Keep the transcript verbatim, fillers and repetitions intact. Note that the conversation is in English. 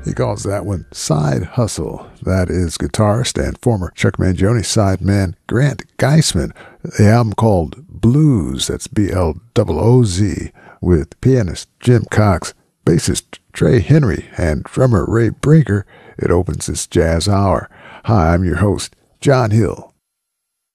He calls that one Side Hustle. That is guitarist and former Chuck Mangione sideman Grant Geisman. The album called Blues, that's B L O O Z, with pianist Jim Cox, bassist Trey Henry, and drummer Ray Brinker. It opens this jazz hour. Hi, I'm your host, John Hill.